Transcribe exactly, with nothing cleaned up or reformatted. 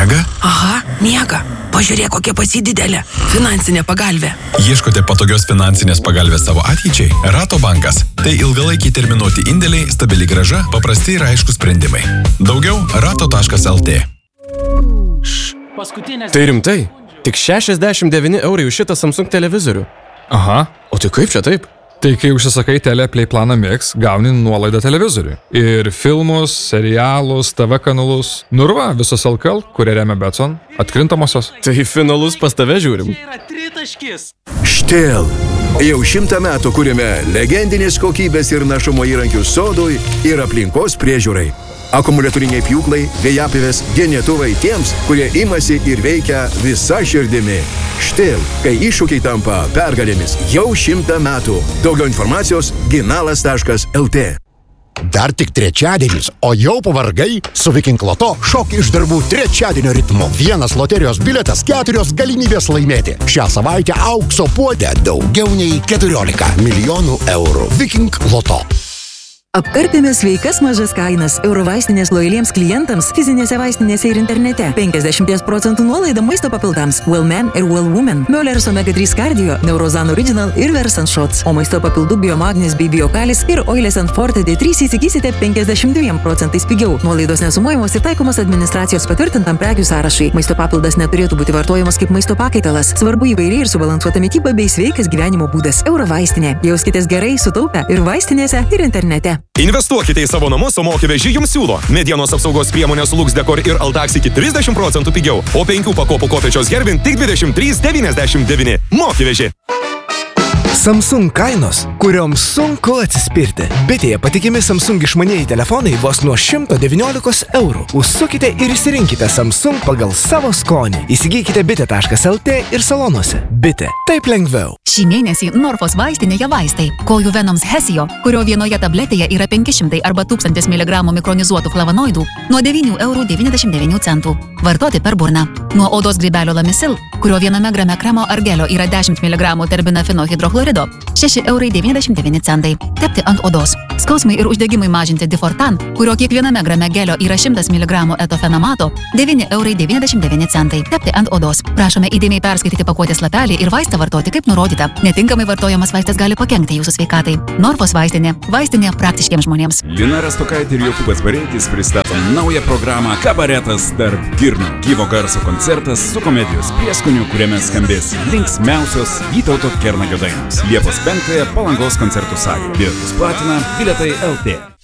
Miega? Aha, miega. Pažiūrėk, kokia pasididelė. Finansinė pagalvė. Ieškote patogios finansinės pagalbės savo ateičiai? Rato bankas. Tai ilgalaikiai terminuoti indėliai, stabili grąža, paprasti ir aiškus sprendimai. Daugiau rato taškas el tė. Tai rimtai? Tik šešiasdešimt devyni eurai už šitą Samsung televizorių. Aha. O tai kaip čia taip? Tai kai užsisakai Teleplay planą Mix, gauni nuolaidą televizoriui. Ir filmus, serialus, T V kanalus. Nu ir va, visos L K L, kurie remia Betson, atkrintamosios. Tai finalus pas tave žiūrim. Štel. Jau šimtą metų kūrėme legendinės kokybės ir našumo įrankius sodui ir aplinkos priežiūrai. Akumuliatoriniai pjūklai, vėjapivės, genėtuvai tiems, kurie imasi ir veikia visa širdimi. Štel, kai iššūkiai tampa pergalėmis jau šimtą metų. Daugiau informacijos ginalas taškas el tė. Dar tik trečiadienis, o jau pavargai? Su Viking Loto šok iš darbų trečiadienio ritmu. Vienas loterijos biletas, keturios galimybės laimėti. Šią savaitę aukso puode daugiau nei keturiolika milijonų eurų. Viking Loto. Apkarpėme sveikas mažas kainas Eurovaistinės lojaliems klientams fizinėse vaistinėse ir internete. penkiasdešimt procentų nuolaida maisto papildams Wellman ir Wellwoman, Möller's Omega trys Cardio, Neurozan Original ir Versant Shots. O maisto papildų Biomagnis bei Biokalis ir Oilės and Forte D trys įsigysite penkiasdešimt dviem procentais pigiau. Nuolaidos nesumuojamos ir taikomos administracijos patvirtintam prekių sąrašai. Maisto papildas neturėtų būti vartojamas kaip maisto pakaitalas. Svarbu įvairiai ir subalansuota mityba bei sveikas gyvenimo būdas. Eurovaistinė. Jauskitės gerai, sutaupę ir vaistinėse, ir internete. Investuokite į savo namus, o Mokiveži jums siūlo medienos apsaugos priemonės Lux Decor ir Aldax iki trisdešimt procentų pigiau, o penkių pakopų kopėčios Hervin tik dvidešimt trys devyniasdešimt devyni. Mokiveži. Samsung kainos, kurioms sunku atsispirti. Bitėje patikimi Samsung išmanieji telefonai vos nuo šimto devyniolikos eurų. Užsukite ir išsirinkite Samsung pagal savo skonį. Įsigykite bitė taškas el tė ir salonuose. Bitė. Taip lengviau. Šį mėnesį Norfos vaistinėje vaistai. Kojų venoms Hesio, kurio vienoje tabletėje yra penki šimtai arba tūkstantis miligramų mikronizuotų flavonoidų, nuo devynių eurų devyniasdešimt devynių centų. Vartoti per burną. Nuo odos grybelio Lamisil, kurio viename grame kremo ar gelio yra dešimt miligramų terbinafino hidrochlorido, šeši eurai devyniasdešimt devyni centai. Tepti ant odos. Skausmai ir uždegimai mažinti Difortan, kurio kiekviename grame gelio yra šimtas miligramų etofenamato, devyni eurai devyniasdešimt devyni centai. Tepti ant odos. Prašome įdėmiai perskaityti pakuotės lapelį ir vaistą vartoti kaip nurodyta. Netinkamai vartojamas vaistas gali pakenkti jūsų sveikatai. Norfos vaistinė. Vaistinė praktiškiems žmonėms. Lina Rastokaitė ir Jokūbas Bareikis pristato naują programą Kabaretas tarp girnų. Gyvo garso koncertas su komedijos prieskoniu, kuriame skambės linksmiausios Vytauto Kernagio dainos. Liepos penktąją Palangos koncertų salėje. Bilietus platina Bilietai el tė.